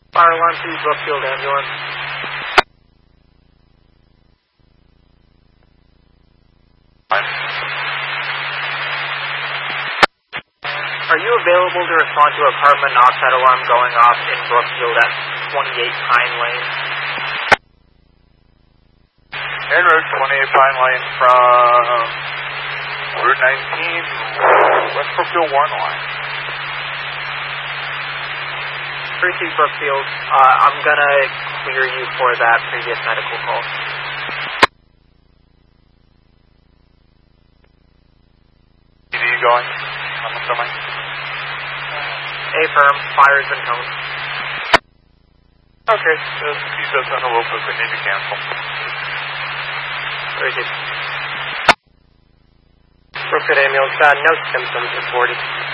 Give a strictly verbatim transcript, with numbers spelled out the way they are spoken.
Fire alarm to Brookfield ambulance. Are you available to respond to a carbon monoxide alarm going off in Brookfield at twenty-eight Pine Lane? En route, twenty-eight Pine Lane from Route nineteen, West Brookfield one line. three two Brookfield, uh, I'm gonna clear you for that previous medical call. P D going, I'm assuming. Affirm, fires and tones. Okay, the P says on the loop if we need to cancel. Very good. Brookfield ambulance, uh, no symptoms reported.